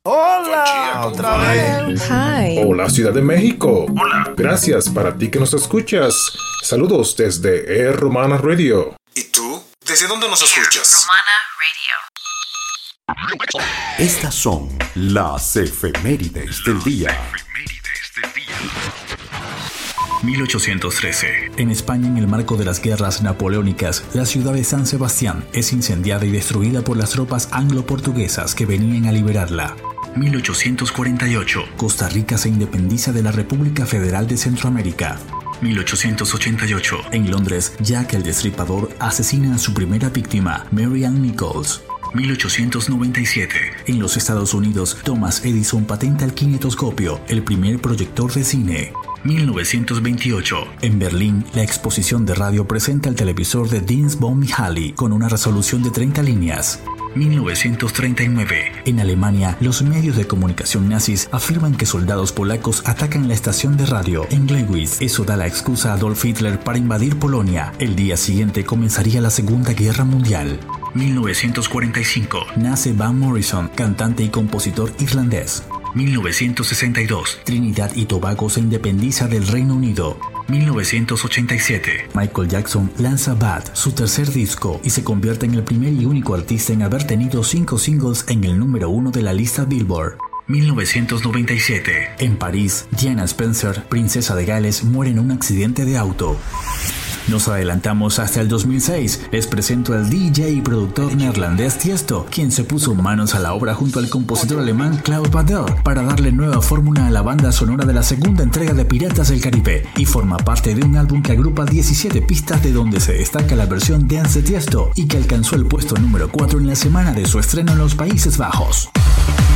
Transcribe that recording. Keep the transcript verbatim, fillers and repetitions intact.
Hola, otra vez. Hi. Hola, Ciudad de México. Hola. Gracias para ti que nos escuchas. Saludos desde Air Romana Radio. ¿Y tú? ¿Desde dónde nos escuchas? Romana Radio. Estas son las efemérides del día. mil ochocientos trece. En España, en el marco de las guerras napoleónicas, la ciudad de San Sebastián es incendiada y destruida por las tropas anglo-portuguesas que venían a liberarla. mil ochocientos cuarenta y ocho. Costa Rica se independiza de la República Federal de Centroamérica. mil ochocientos ochenta y ocho. En Londres, Jack el Destripador asesina a su primera víctima, Mary Ann Nichols. mil ochocientos noventa y siete. En los Estados Unidos, Thomas Edison patenta el kinetoscopio, el primer proyector de cine. mil novecientos veintiocho. En Berlín, la exposición de radio presenta el televisor de Dienst von Mihaly con una resolución de treinta líneas. mil novecientos treinta y nueve. En Alemania, los medios de comunicación nazis afirman que soldados polacos atacan la estación de radio en Gleiwitz. Eso da la excusa a Adolf Hitler para invadir Polonia. El día siguiente comenzaría la Segunda Guerra Mundial. mil novecientos cuarenta y cinco. Nace Van Morrison, cantante y compositor irlandés. mil novecientos sesenta y dos. Trinidad y Tobago se independiza del Reino Unido. mil novecientos ochenta y siete. Michael Jackson lanza Bad, su tercer disco, y se convierte en el primer y único artista en haber tenido cinco singles en el número uno de la lista Billboard. mil novecientos noventa y siete. En París, Diana Spencer, princesa de Gales, muere en un accidente de auto. Nos adelantamos hasta el dos mil seis. Les presento al D J y productor neerlandés Tiesto, quien se puso manos a la obra junto al compositor alemán Klaus Badel para darle nueva fórmula a la banda sonora de la segunda entrega de Piratas del Caribe, y forma parte de un álbum que agrupa diecisiete pistas, de donde se destaca la versión Dance de Tiesto y que alcanzó el puesto número cuatro en la semana de su estreno en los Países Bajos.